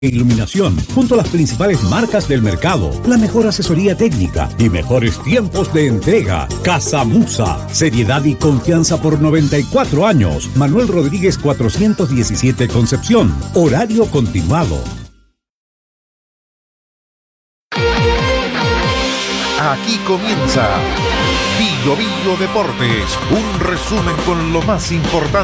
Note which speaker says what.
Speaker 1: Iluminación, junto a las principales marcas del mercado, la mejor asesoría técnica y mejores tiempos de entrega. Casa Musa, seriedad y confianza por 94 años. Manuel Rodríguez 417 Concepción, horario continuado.
Speaker 2: Aquí comienza Bio Bio Deportes, un resumen con lo más importante